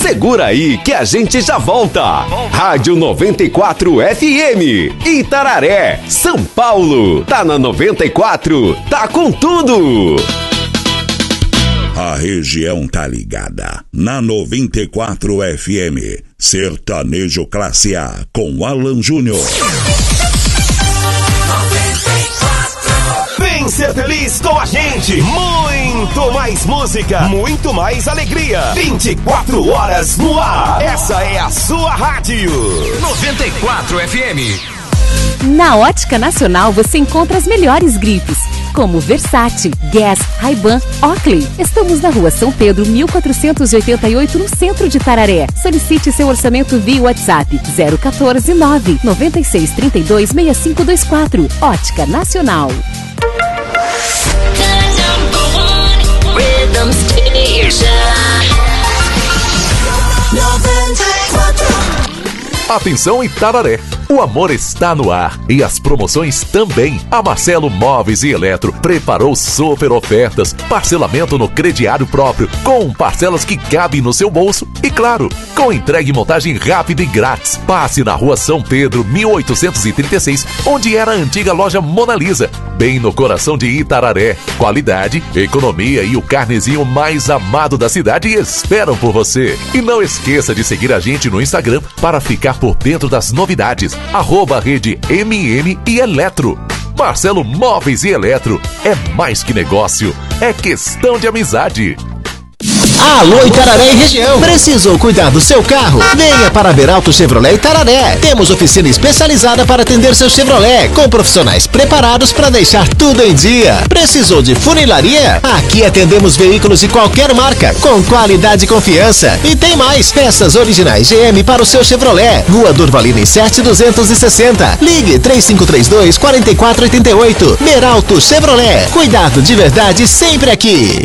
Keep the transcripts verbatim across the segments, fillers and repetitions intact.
Segura aí que a gente já volta. Rádio noventa e quatro F M, Itararé, São Paulo. Tá na noventa e quatro, tá com tudo. A região tá ligada na noventa e quatro F M. Sertanejo Classe A com Alan Júnior. Vem ser feliz com a gente. Muito mais música, muito mais alegria. vinte e quatro horas no ar. Essa é a sua rádio. noventa e quatro F M. Na Ótica Nacional você encontra as melhores gripes, como Versace, Guess, Ray-Ban, Oakley. Estamos na Rua São Pedro, mil quatrocentos e oitenta e oito, no centro de Tararé. Solicite seu orçamento via WhatsApp zero um quatro nove nove seis três dois seis cinco dois quatro. Ótica Nacional. Atenção Itararé, o amor está no ar e as promoções também. A Marcelo Móveis e Eletro preparou super ofertas, parcelamento no crediário próprio, com parcelas que cabem no seu bolso e, claro, com entrega e montagem rápida e grátis. Passe na Rua São Pedro, mil oitocentos e trinta e seis, onde era a antiga loja Mona Lisa, bem no coração de Itararé. Qualidade, economia e o carnezinho mais amado da cidade esperam por você. E não esqueça de seguir a gente no Instagram para ficar por dentro das novidades. Arroba rede M M e Eletro. Marcelo Móveis e Eletro é mais que negócio, é questão de amizade. Alô Itararé e região, precisou cuidar do seu carro? Venha para a Beralto Chevrolet Itararé. Temos oficina especializada para atender seu Chevrolet, com profissionais preparados para deixar tudo em dia. Precisou de funilaria? Aqui atendemos veículos de qualquer marca, com qualidade e confiança. E tem mais, peças originais G M para o seu Chevrolet. Rua Durvalina sete duzentos e sessenta. Ligue três cinco três dois, quatro quatro oito oito. Beralto Chevrolet, cuidado de verdade sempre aqui.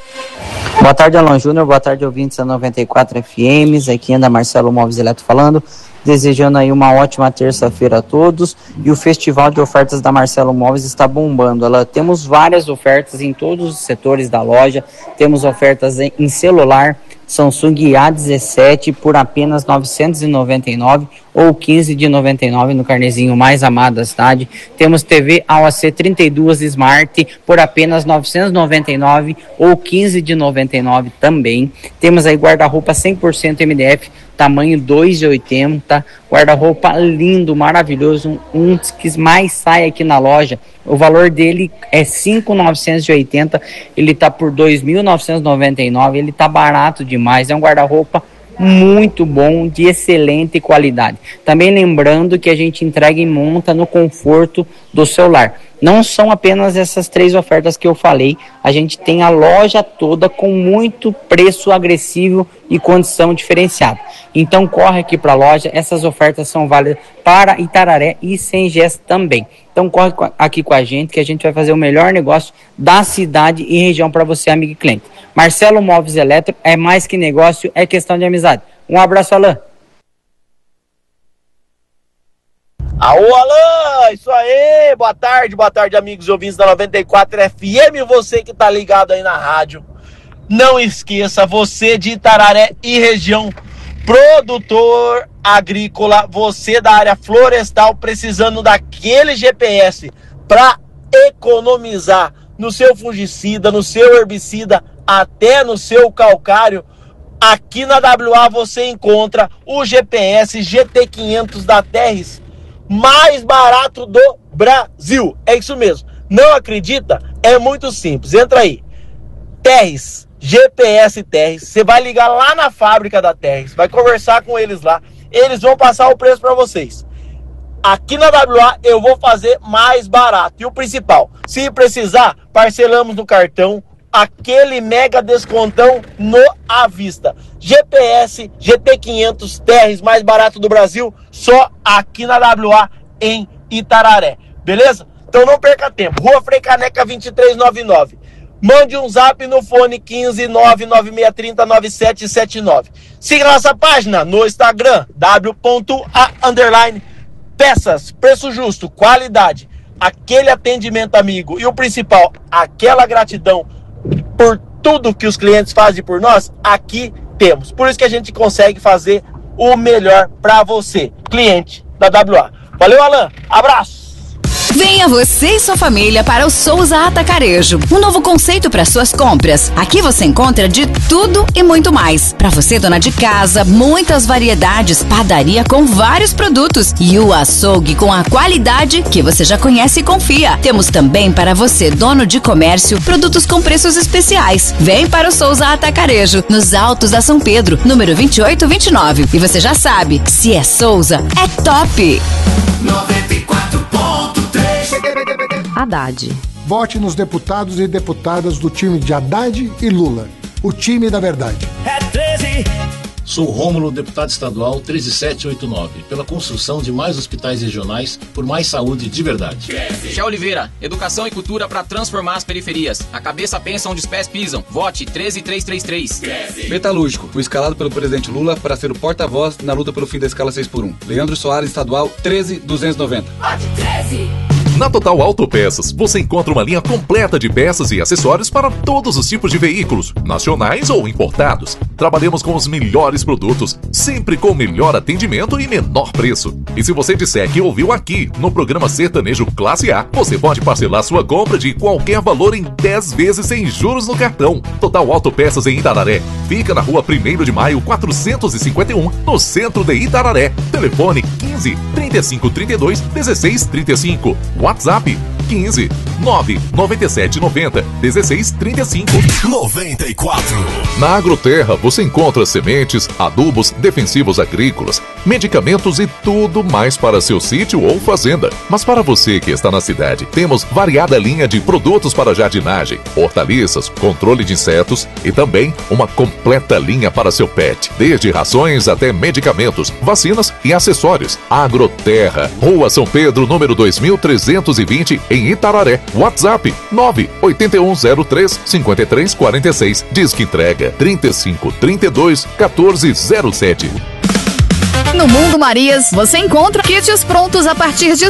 Boa tarde, Alan Júnior. Boa tarde, ouvintes da noventa e quatro F Ms. Aqui anda Marcelo Móveis e Eletro falando. Desejando aí uma ótima terça-feira a todos. E o Festival de Ofertas da Marcelo Móveis está bombando. Ela, temos várias ofertas em todos os setores da loja. Temos ofertas em, em celular, Samsung A dezessete por apenas novecentos e noventa e nove reais ou quinze de noventa e nove no carnezinho mais amado da cidade. Temos T V A O C trinta e dois Smart por apenas novecentos e noventa e nove reais ou quinze de noventa e nove também. Temos aí guarda-roupa cem por cento M D F, tamanho dois e oitenta, guarda-roupa lindo, maravilhoso, um dos que mais sai aqui na loja. O valor dele é cinco mil novecentos e oitenta, ele tá por dois mil novecentos e noventa e nove, ele tá barato demais, é um guarda-roupa muito bom, de excelente qualidade. Também lembrando que a gente entrega e monta no conforto do celular. Não são apenas essas três ofertas que eu falei, a gente tem a loja toda com muito preço agressivo e condição diferenciada. Então corre aqui para a loja, essas ofertas são válidas para Itararé e Sengés também. Então corre aqui com a gente que a gente vai fazer o melhor negócio da cidade e região para você, amigo e cliente. Marcelo Móveis e Eletro é mais que negócio, é questão de amizade. Um abraço, Alain. Alô, Alain, isso aí, boa tarde, boa tarde, amigos e ouvintes da noventa e quatro F M, você que tá ligado aí na rádio. Não esqueça, você de Itararé e região, produtor agrícola, você da área florestal, precisando daquele G P S para economizar no seu fungicida, no seu herbicida, até no seu calcário. Aqui na W A você encontra o G P S G T quinhentos da Terres, mais barato do Brasil. É isso mesmo. Não acredita? É muito simples. Entra aí. Terres, G P S Terres. Você vai ligar lá na fábrica da Terres, vai conversar com eles lá. Eles vão passar o preço para vocês. Aqui na W A eu vou fazer mais barato. E o principal, se precisar, parcelamos no cartão, aquele mega descontão no à vista. G P S G T quinhentos Terres, mais barato do Brasil, só aqui na W A em Itararé. Beleza? Então não perca tempo. Rua Frei Caneca vinte e três noventa e nove. Mande um zap no fone quinze nove nove seis três zero nove sete sete nove. Siga nossa página no Instagram, w ponto a underline peças, preço justo, qualidade, aquele atendimento amigo e o principal, aquela gratidão por tudo que os clientes fazem por nós. Aqui temos. Por isso que a gente consegue fazer o melhor para você, cliente da W A. Valeu, Alan. Abraço. Venha você e sua família para o Souza Atacarejo, um novo conceito para suas compras. Aqui você encontra de tudo e muito mais. Para você, dona de casa, muitas variedades, padaria com vários produtos e o açougue com a qualidade que você já conhece e confia. Temos também para você, dono de comércio, produtos com preços especiais. Vem para o Souza Atacarejo, nos Altos da São Pedro, número vinte e oito vinte e nove. E você já sabe, se é Souza, é top. noventa e quatro ponto três Haddad. Vote nos deputados e deputadas do time de Haddad e Lula. O time da verdade. É treze. Sou Rômulo, deputado estadual treze mil setecentos e oitenta e nove, pela construção de mais hospitais regionais por mais saúde de verdade. Michel Oliveira, educação e cultura para transformar as periferias. A cabeça pensa onde os pés pisam. Vote treze mil trezentos e trinta e três. Metalúrgico, o escalado pelo presidente Lula para ser o porta-voz na luta pelo fim da escala seis por um. Leandro Soares, estadual treze mil duzentos e noventa. Vote treze. Na Total Autopeças, você encontra uma linha completa de peças e acessórios para todos os tipos de veículos, nacionais ou importados. Trabalhamos com os melhores produtos, sempre com o melhor atendimento e menor preço. E se você disser que ouviu aqui, no programa Sertanejo Classe A, você pode parcelar sua compra de qualquer valor em dez vezes sem juros no cartão. Total Autopeças em Itararé. Fica na rua primeiro de maio, quatrocentos e cinquenta e um, no centro de Itararé. Telefone quinze, trinta e cinco, trinta e dois, dezesseis, trinta e cinco. WhatsApp quinze, nove, noventa e sete, noventa, dezesseis, trinta e cinco. noventa e quatro. Na Agroterra você encontra sementes, adubos, defensivos agrícolas, medicamentos e tudo mais para seu sítio ou fazenda. Mas para você que está na cidade, temos variada linha de produtos para jardinagem, hortaliças, controle de insetos e também uma completa linha para seu pet, desde rações até medicamentos, vacinas e acessórios. Agroterra, Rua São Pedro, número dois mil trezentos e vinte, em Itararé. WhatsApp nove oito um zero três cinco três quatro seis. Disque entrega trinta e cinco, trinta e dois, quatorze zero sete. No Mundo Marias, você encontra kits prontos a partir de